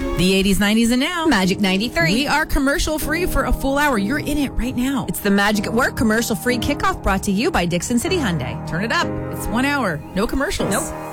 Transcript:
The 80s, 90s, and now. Magic 93. We are commercial free for a full hour. You're in it right now. It's the Magic at Work commercial free kickoff brought to you by Dixon City Hyundai. Turn it up. It's 1 hour. No commercials. Nope.